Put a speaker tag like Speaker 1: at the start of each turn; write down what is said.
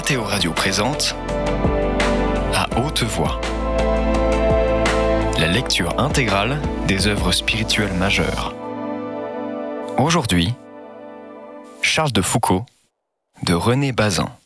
Speaker 1: Mathéo Radio présente À haute voix, la lecture intégrale des œuvres spirituelles majeures. Aujourd'hui, Charles de Foucauld de René Bazin.